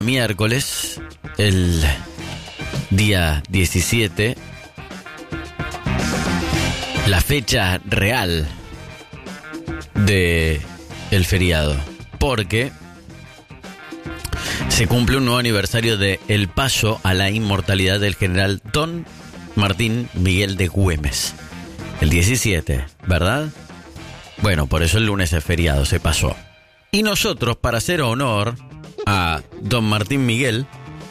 Miércoles, el día 17, la fecha real de el feriado, porque se cumple un nuevo aniversario de el paso a la inmortalidad del general Don Martín Miguel de Güemes. El 17, ¿verdad? Bueno, por eso el lunes es feriado, se pasó. Y nosotros, para hacer honor a Don Martín Miguel,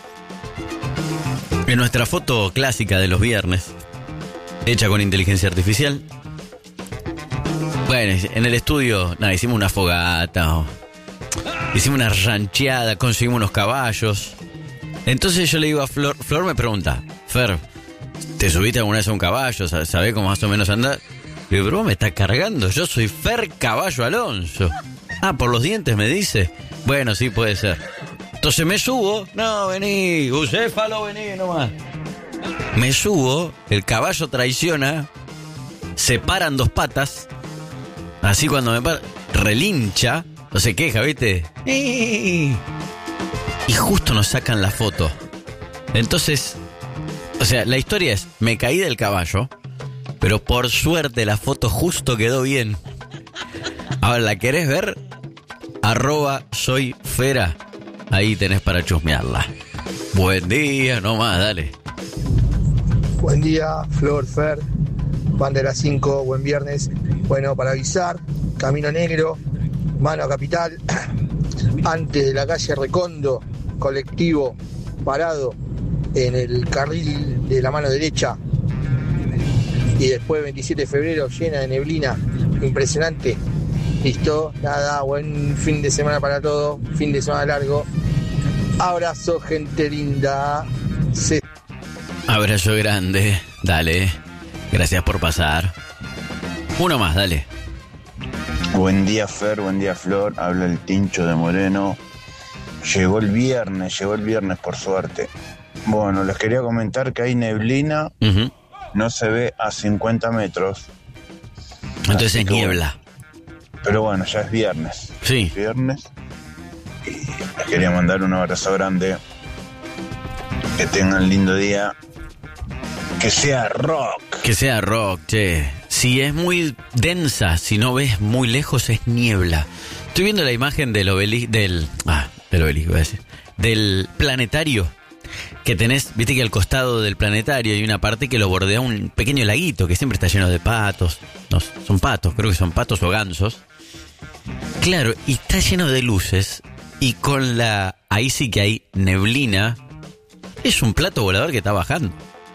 en nuestra foto clásica de los viernes, hecha con inteligencia artificial, bueno, en el estudio, nada, hicimos una fogata, hicimos una rancheada, conseguimos unos caballos. Entonces yo le digo a Flor me pregunta, Fer, ¿te subiste alguna vez a un caballo? ¿Sabés cómo más o menos andar? Le digo, pero vos me estás cargando, yo soy Fer Caballo Alonso. Ah, por los dientes me dice. Bueno, sí, puede ser. Entonces me subo. No, vení, Bucéfalo, vení nomás. Me subo, el caballo traiciona, se paran dos patas. Así cuando me para, relincha, no se queja, ¿viste? Y justo nos sacan la foto. Entonces, o sea, la historia es, me caí del caballo, pero por suerte la foto justo quedó bien. Ahora, ¿la querés ver? @soyfera. Ahí tenés para chusmearla. Buen día, nomás, dale. Buen día, Flor, Fer, Bandera 5, buen viernes. Bueno, para avisar, Camino Negro, mano a Capital, antes de la calle Recondo, colectivo parado en el carril de la mano derecha. Y después 27 de febrero, llena de neblina, impresionante. Listo, nada, buen fin de semana para todos, fin de semana largo. Abrazo, gente linda. Abrazo grande, dale. Gracias por pasar. Uno más, dale. Buen día, Fer, buen día, Flor. Habla el Tincho de Moreno. Llegó el viernes por suerte. Bueno, les quería comentar que hay neblina, no se ve a 50 metros. Entonces es niebla. Pero bueno, ya es viernes. Sí. Es viernes. Y les quería mandar un abrazo grande. Que tengan lindo día. Que sea rock. Que sea rock, che. Si es muy densa, si no ves muy lejos, es niebla. Estoy viendo la imagen del obelisco, del obelisco, del planetario. Que tenés, viste que al costado del planetario hay una parte que lo bordea un pequeño laguito que siempre está lleno de patos. No, son patos, creo que son patos o gansos. Claro, y está lleno de luces. Y con ahí sí que hay neblina. Es un plato volador que está bajando.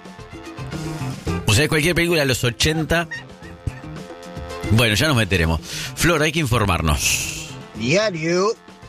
O sea, cualquier película de los 80. Bueno, ya nos meteremos. Flor, hay que informarnos. Diario.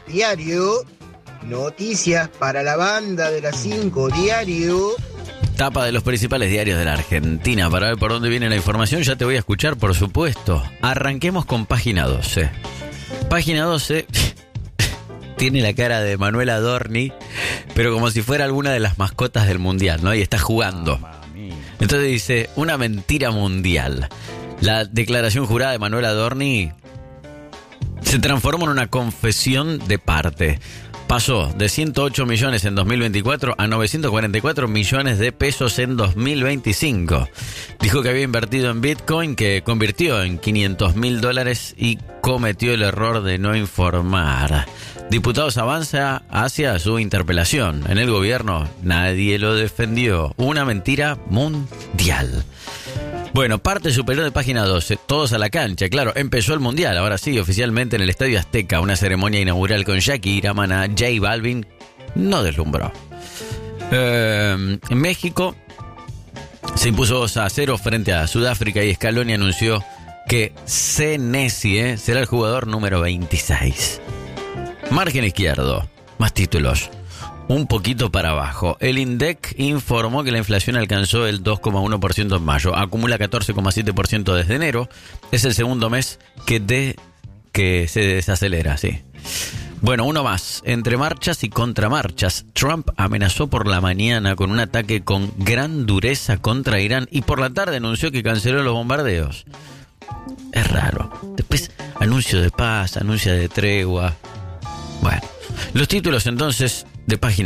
Noticias para la banda de las 5, diario. Tapa de los principales diarios de la Argentina. Para ver por dónde viene la información, ya te voy a escuchar, por supuesto. Arranquemos con página 12. Página 12 tiene la cara de Manuel Adorni, pero como si fuera alguna de las mascotas del mundial, ¿no? Y está jugando. Entonces dice, una mentira mundial. La declaración jurada de Manuel Adorni se transformó en una confesión de parte. Pasó de 108 millones en 2024 a 944 millones de pesos en 2025. Dijo que había invertido en Bitcoin, que convirtió en $500.000 y cometió el error de no informar. Diputados avanza hacia su interpelación. En el gobierno nadie lo defendió. Una mentira mundial. Bueno, parte superior de página 12, todos a la cancha, claro, empezó el Mundial, ahora sí, oficialmente en el Estadio Azteca, una ceremonia inaugural con Shakira, Maná, J Balvin, no deslumbró. En México se impuso 2-0 frente a Sudáfrica y Scaloni anunció que Senesi será el jugador número 26. Margen izquierdo, más títulos. Un poquito para abajo. El INDEC informó que la inflación alcanzó el 2,1% en mayo. Acumula 14,7% desde enero. Es el segundo mes que se desacelera, sí. Bueno, uno más. Entre marchas y contramarchas, Trump amenazó por la mañana con un ataque con gran dureza contra Irán y por la tarde anunció que canceló los bombardeos. Es raro. Después, anuncio de paz, anuncio de tregua. Bueno, los títulos entonces... de Página